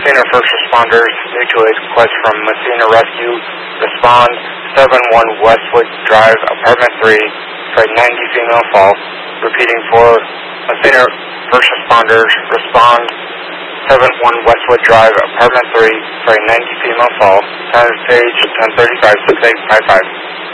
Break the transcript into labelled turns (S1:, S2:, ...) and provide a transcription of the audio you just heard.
S1: Messina first responders due to a request from Messina Rescue. Respond 71 Westwood Drive, Apartment 3, for a 90 female fall. Repeating for Messina first responders. Respond 71 Westwood Drive, Apartment 3, for a 90 female fall. Time of page 10:35, 6855.